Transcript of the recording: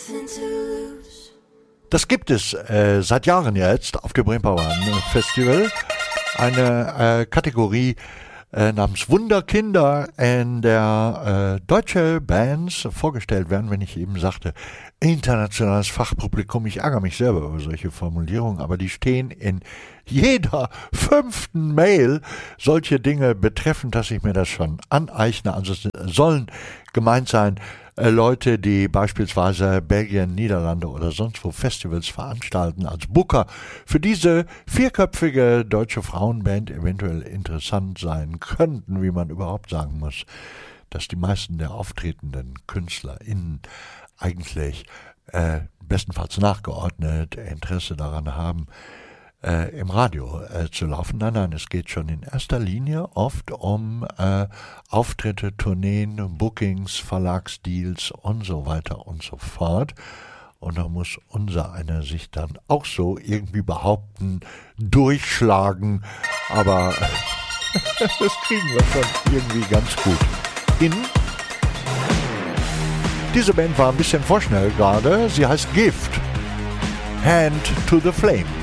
Das gibt es seit Jahren jetzt auf dem Reeperbahn Festival. Eine Kategorie namens Wunderkinder, in der deutsche Bands vorgestellt werden, wenn ich eben sagte, internationales Fachpublikum. Ich ärgere mich selber über solche Formulierungen, aber die stehen in jeder 5. Mail solche Dinge betreffend, dass ich mir das schon aneigne. Also es sollen gemeint sein, Leute, die beispielsweise Belgien, Niederlande oder sonst wo Festivals veranstalten als Booker für diese 4-köpfige deutsche Frauenband eventuell interessant sein könnten, wie man überhaupt sagen muss, dass die meisten der auftretenden KünstlerInnen eigentlich bestenfalls nachgeordnet Interesse daran haben, im Radio zu laufen. Nein, es geht schon in erster Linie oft um Auftritte, Tourneen, Bookings, Verlagsdeals und so weiter und so fort. Und da muss unser einer sich dann auch so irgendwie behaupten, durchschlagen, aber das kriegen wir schon irgendwie ganz gut hin. Diese Band war ein bisschen vorschnell gerade. Sie heißt Gift. Hand to the Flame.